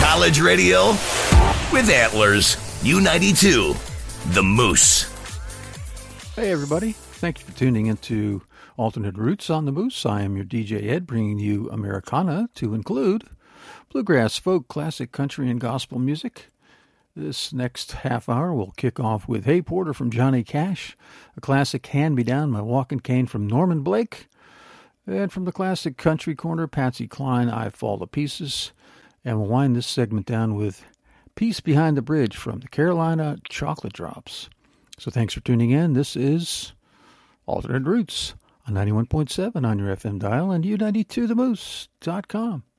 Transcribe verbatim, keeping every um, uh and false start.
College radio with Antlers. U ninety-two, The Moose. Hey, everybody. Thank you for tuning into Alternate Roots on The Moose. I am your D J Ed, bringing you Americana to include bluegrass, folk, classic, country, and gospel music. This next half hour will kick off with Hey Porter from Johnny Cash, a classic Hand Me Down, My Walking Cane from Norman Blake, and from the classic country corner, Patsy Cline, I Fall to Pieces. And we'll wind this segment down with Peace Behind the Bridge from the Carolina Chocolate Drops. So thanks for tuning in. This is Alternate Roots on ninety-one point seven on your F M dial and U ninety-two the moose dot com.